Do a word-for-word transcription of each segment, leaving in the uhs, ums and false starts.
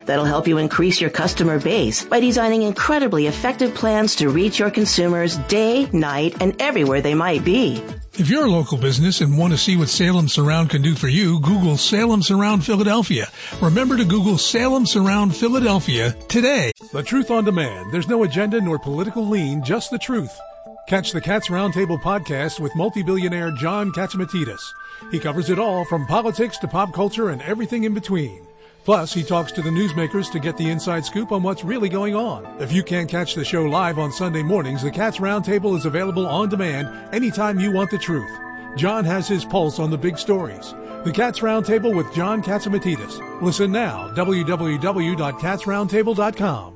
that'll help you increase your customer base by designing incredibly effective plans to reach your consumers day, night, and everywhere they might be. If you're a local business and want to see what Salem Surround can do for you, Google Salem Surround Philadelphia. Remember to Google Salem Surround Philadelphia today. The Truth on Demand. There's no agenda nor political lean, just the truth. Catch the Cats Roundtable podcast with multi-billionaire John Catsimatidis. He covers it all from politics to pop culture and everything in between. Plus, he talks to the newsmakers to get the inside scoop on what's really going on. If you can't catch the show live on Sunday mornings, the Cats Roundtable is available on demand anytime you want the truth. John has his pulse on the big stories. The Cats Roundtable with John Catsimatidis. Listen now, w w w dot cats roundtable dot com.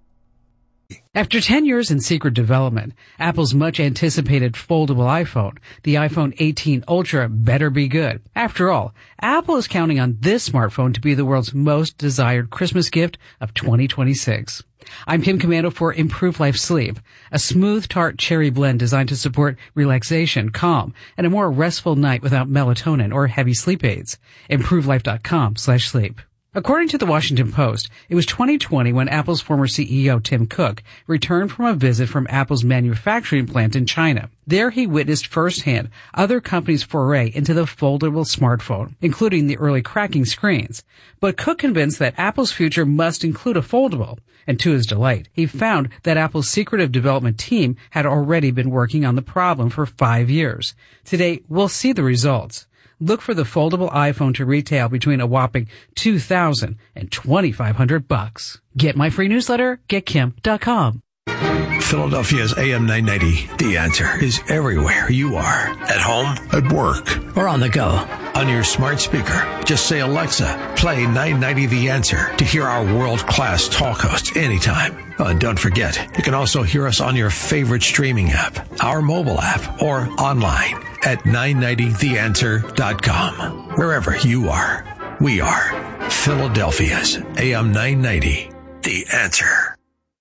After ten years in secret development, Apple's much-anticipated foldable iPhone, the iPhone eighteen Ultra, better be good. After all, Apple is counting on this smartphone to be the world's most desired Christmas gift of twenty twenty-six. I'm Kim Commando for Improve Life Sleep, a smooth, tart cherry blend designed to support relaxation, calm, and a more restful night without melatonin or heavy sleep aids. improve life dot com slash sleep. According to the Washington Post, it was twenty twenty when Apple's former C E O Tim Cook returned from a visit from Apple's manufacturing plant in China. There he witnessed firsthand other companies' foray into the foldable smartphone, including the early cracking screens. But Cook convinced that Apple's future must include a foldable. And to his delight, he found that Apple's secretive development team had already been working on the problem for five years. Today, we'll see the results. Look for the foldable iPhone to retail between a whopping two thousand dollars and twenty-five hundred bucks. Get my free newsletter, get kim dot com. Philadelphia's A M nine ninety, The Answer, is everywhere you are. At home, at work, or on the go. On your smart speaker, just say, Alexa, play nine ninety The Answer to hear our world-class talk host anytime. Oh, and don't forget, you can also hear us on your favorite streaming app, our mobile app, or online at nine ninety the answer dot com. Wherever you are, we are Philadelphia's A M nine ninety, The Answer.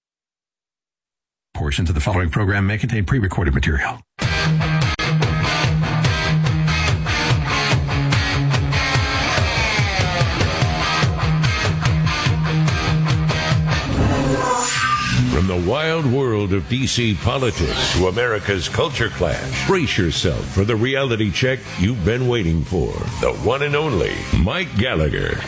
Portions of the following program may contain pre-recorded material. From the wild world of D C politics to America's culture clash, brace yourself for the reality check you've been waiting for. The one and only Mike Gallagher.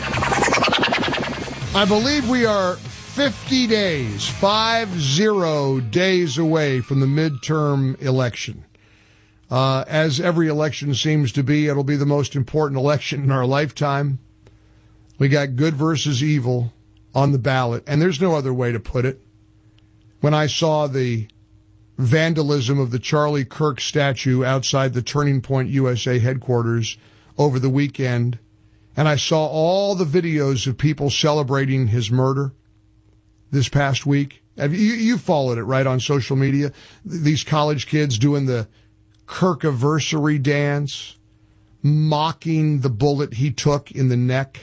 I believe we are fifty days, five zero days away from the midterm election. Uh, as every election seems to be, it'll be the most important election in our lifetime. We got good versus evil on the ballot, and there's no other way to put it. When I saw the vandalism of the Charlie Kirk statue outside the Turning Point U S A headquarters over the weekend, and I saw all the videos of people celebrating his murder this past week. Have you, you followed it, right, on social media? These college kids doing the Kirk-iversary dance, mocking the bullet he took in the neck.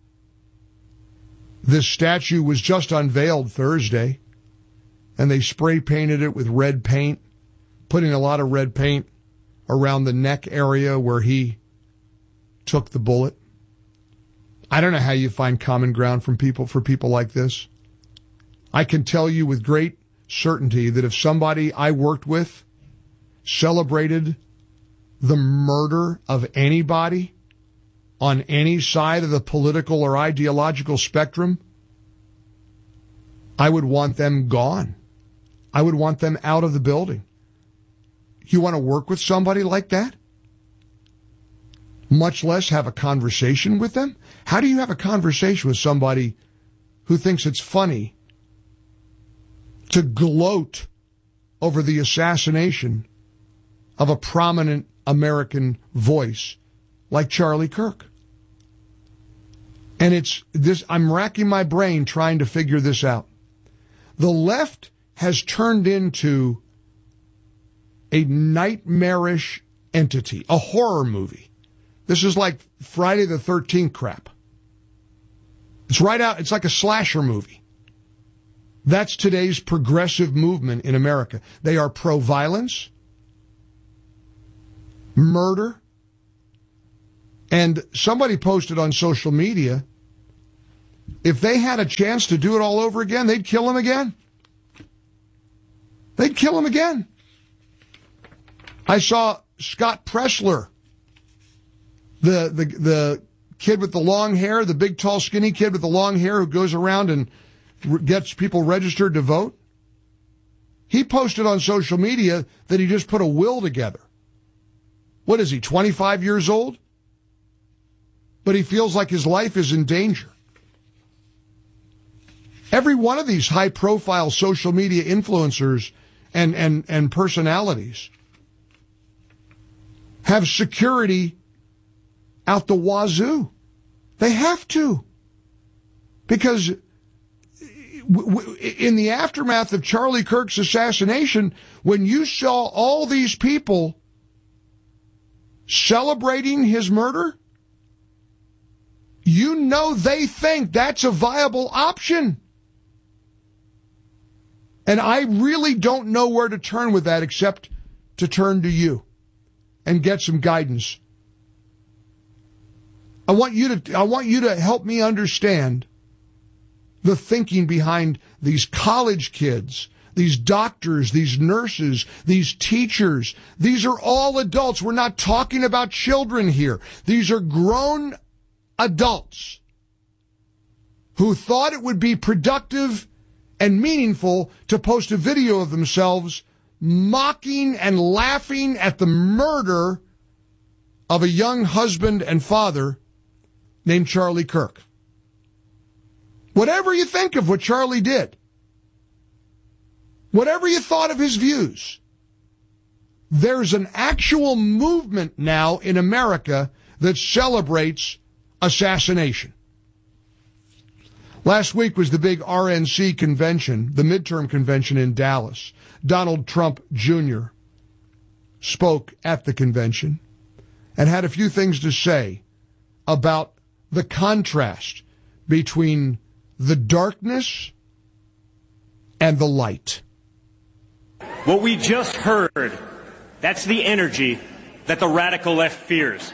This statue was just unveiled Thursday, and they spray painted it with red paint, putting a lot of red paint around the neck area where he took the bullet. I don't know how you find common ground from people for people like this. I can tell you with great certainty that if somebody I worked with celebrated the murder of anybody on any side of the political or ideological spectrum, I would want them gone. I would want them out of the building. You want to work with somebody like that? Much less have a conversation with them? How do you have a conversation with somebody who thinks it's funny to gloat over the assassination of a prominent American voice like Charlie Kirk? And it's this, I'm racking my brain trying to figure this out. The left has turned into a nightmarish entity, a horror movie. This is like Friday the thirteenth crap. It's right out, it's like a slasher movie. That's today's progressive movement in America. They are pro-violence, murder, and somebody posted on social media if they had a chance to do it all over again, they'd kill him again. They'd kill him again. I saw Scott Pressler, the, the, the kid with the long hair, the big, tall, skinny kid with the long hair who goes around and gets people registered to vote. He posted on social media that he just put a will together. What is he, twenty-five years old? But he feels like his life is in danger. Every one of these high-profile social media influencers and, and, and personalities have security out the wazoo. They have to. Because in the aftermath of Charlie Kirk's assassination, when you saw all these people celebrating his murder, you know they think that's a viable option. And I really don't know where to turn with that except to turn to you and get some guidance. I want you to, I want you to help me understand the thinking behind these college kids, these doctors, these nurses, these teachers. These are all adults. We're not talking about children here. These are grown adults who thought it would be productive and meaningful to post a video of themselves mocking and laughing at the murder of a young husband and father named Charlie Kirk. Whatever you think of what Charlie did, whatever you thought of his views, there's an actual movement now in America that celebrates assassination. Last week was the big R N C convention, the midterm convention in Dallas. Donald Trump Junior spoke at the convention and had a few things to say about the contrast between the darkness and the light. What we just heard, that's the energy that the radical left fears.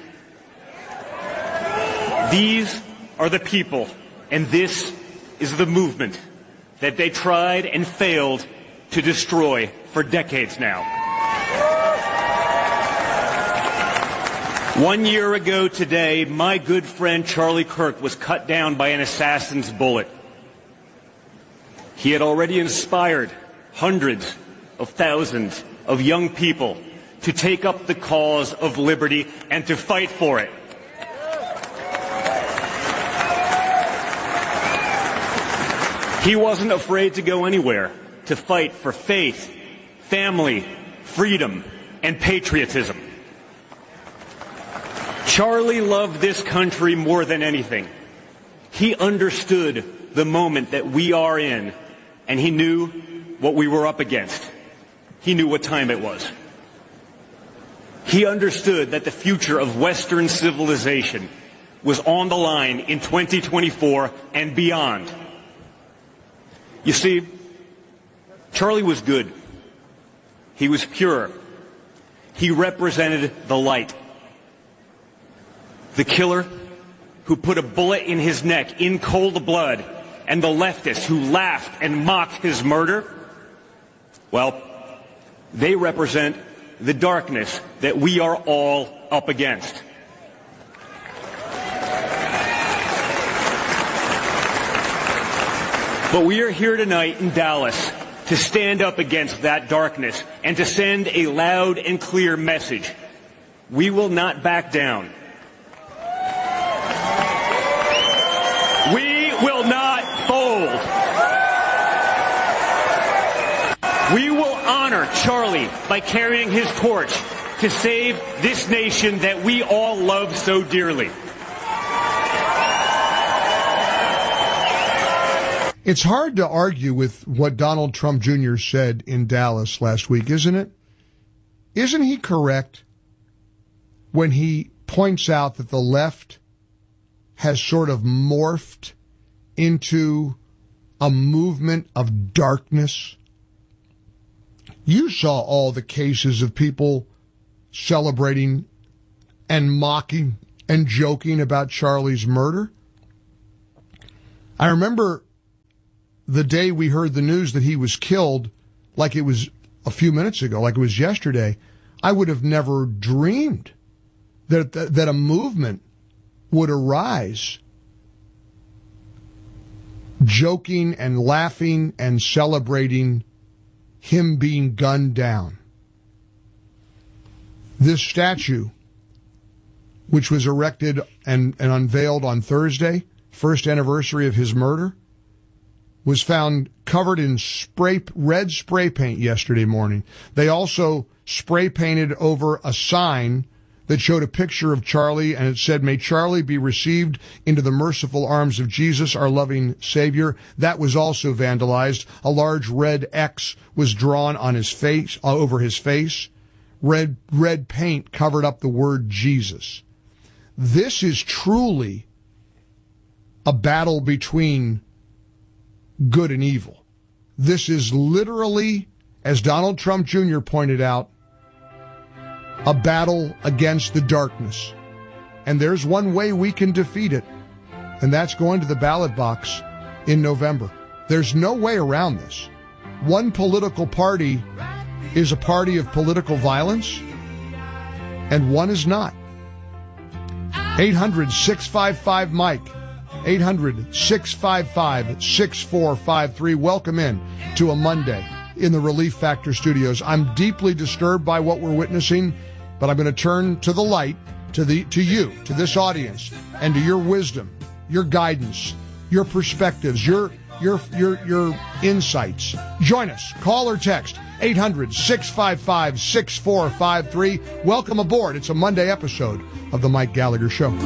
These are the people, and this is the movement that they tried and failed to destroy for decades now. One year ago today, my good friend Charlie Kirk was cut down by an assassin's bullet. He had already inspired hundreds of thousands of young people to take up the cause of liberty and to fight for it. He wasn't afraid to go anywhere to fight for faith, family, freedom, and patriotism. Charlie loved this country more than anything. He understood the moment that we are in, and he knew what we were up against. He knew what time it was. He understood that the future of Western civilization was on the line in twenty twenty-four and beyond. You see, Charlie was good. He was pure. He represented the light. The killer who put a bullet in his neck in cold blood, and the leftists who laughed and mocked his murder, well, they represent the darkness that we are all up against. But we are here tonight in Dallas to stand up against that darkness and to send a loud and clear message. We will not back down. We will not fold. We will honor Charlie by carrying his torch to save this nation that we all love so dearly. It's hard to argue with what Donald Trump Junior said in Dallas last week, isn't it? Isn't he correct when he points out that the left has sort of morphed into a movement of darkness? You saw all the cases of people celebrating and mocking and joking about Charlie's murder. I remember the day we heard the news that he was killed, like it was a few minutes ago, like it was yesterday. I would have never dreamed that that, that a movement would arise joking and laughing and celebrating him being gunned down. This statue, which was erected and, and unveiled on Thursday, first anniversary of his murder, was found covered in spray red spray paint yesterday morning. They also spray painted over a sign that showed a picture of Charlie, and it said, "May Charlie be received into the merciful arms of Jesus, our loving Savior." That was also vandalized. A large red X was drawn on his face, uh, over his face. Red, red paint covered up the word Jesus. This is truly a battle between good and evil. This is literally, as Donald Trump Junior pointed out, a battle against the darkness. And there's one way we can defeat it, and that's going to the ballot box in November. There's no way around this. One political party is a party of political violence, and one is not. eight hundred, six five five, Mike. eight hundred, six five five, six four five three. Welcome in to a Monday in the Relief Factor studios. I'm deeply disturbed by what we're witnessing, but I'm going to turn to the light, to the to you, to this audience, and to your wisdom, your guidance, your perspectives, your your your your insights. Join us. Call or text eight hundred, six five five, six four five three. Welcome aboard. It's a Monday episode of The Mike Gallagher Show.